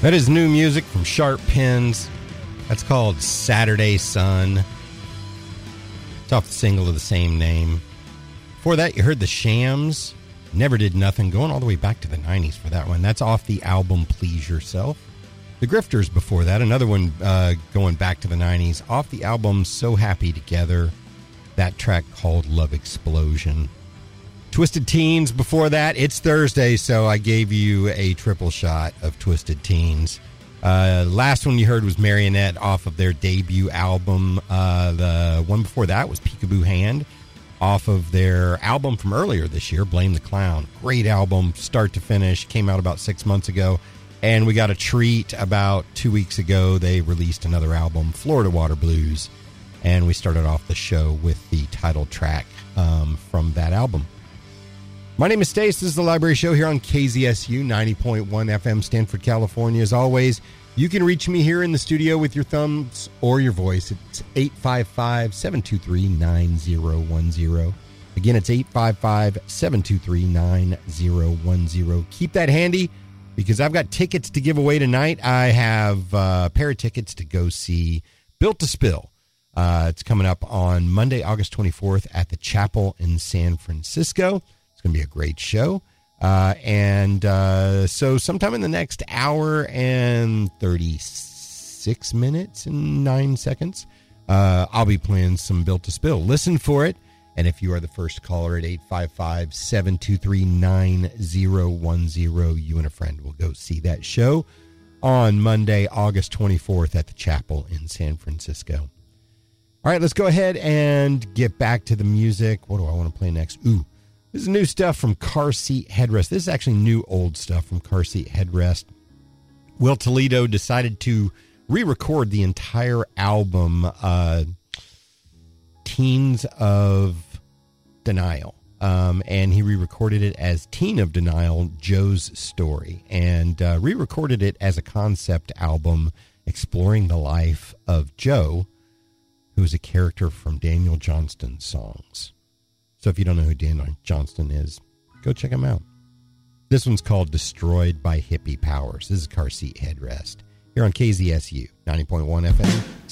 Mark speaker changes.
Speaker 1: That is new music from Sharp Pins. That's called Saturday Sun. It's off the single of the same name. Before that, you heard the Shams, Never Did Nothing, going all the way back to the 90s for that one. That's off the album Please Yourself. The Grifters before that, another one going back to the 90s, off the album So Happy Together, that track called Love Explosion. Twisted Teens before that. It's Thursday, so I gave you a triple shot of Twisted Teens. Last one you heard was Marionette off of their debut album. The one before that was Peekaboo Hand off of their album from earlier this year, Blame the Clown. Great album, start to finish. Came out about 6 months ago. And we got a treat about 2 weeks ago. They released another album, Florida Water Blues. And we started off the show with the title track from that album. My name is Stace. This is the Library Show here on KZSU 90.1 FM, Stanford, California. As always, you can reach me here in the studio with your thumbs or your voice. It's 855-723-9010. Again, it's 855-723-9010. Keep that handy because I've got tickets to give away tonight. I have a pair of tickets to go see Built to Spill. It's coming up on Monday, August 24th at the Chapel in San Francisco. Going to be a great show. So sometime in the next hour and 36 minutes and 9 seconds, I'll be playing some Built to Spill. Listen for it. And if you are the first caller at 855-723-9010, you and a friend will go see that show on Monday, August 24th at the Chapel in San Francisco. All right, let's go ahead and get back to the music. What do I want to play next? This is new stuff from Car Seat Headrest. This is actually new old stuff from Car Seat Headrest. Will Toledo decided to re-record the entire album, Teens of Denial. And he re-recorded it as Teen of Denial, Joe's Story. And re-recorded it as a concept album exploring the life of Joe, who is a character from Daniel Johnston's songs. So if you don't know who Daniel Johnston is, go check him out. This one's called Destroyed by Hippie Powers. This is Car Seat Headrest here on KZSU 90.1 FM,